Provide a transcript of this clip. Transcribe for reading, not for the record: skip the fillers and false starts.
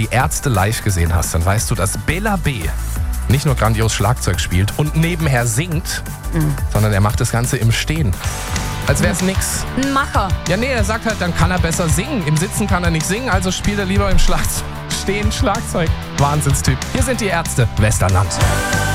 die Ärzte live gesehen hast, dann weißt du, dass Bela B. nicht nur grandios Schlagzeug spielt und nebenher singt, sondern er macht das Ganze im Stehen. Als wäre es nix. Ein Macher. Ja, nee, er sagt halt, dann kann er besser singen. Im Sitzen kann er nicht singen, also spielt er lieber im Stehen Schlagzeug. Wahnsinnstyp. Hier sind die Ärzte, Westerland.